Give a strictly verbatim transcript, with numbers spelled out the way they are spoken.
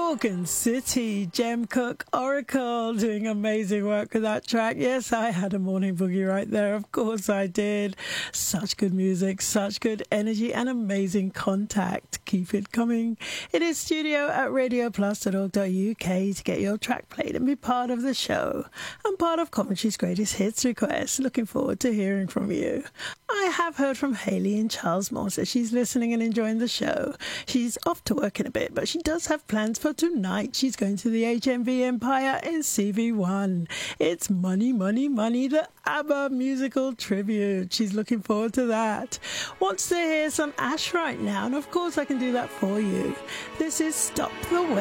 Organ City, Jem Cook, Oracle, doing amazing work with that track. Yes, I had a morning boogie right there. Of course I did. Such good music, such good energy and amazing contact. Keep it coming. It is studio at radio plus dot org dot U K to get your track played and be part of the show. I'm part of Coventry's Greatest Hits requests. Looking forward to hearing from you. I have heard from Hayley in Charlesmore, so she's listening and enjoying the show. She's off to work in a bit, but she does have plans for tonight. She's going to the H M V Empire in C V one. It's Money, Money, Money, the ABBA musical tribute. She's looking forward to that. Wants to hear some Ash right now, and of course I can do that for you. This is Stop the Way.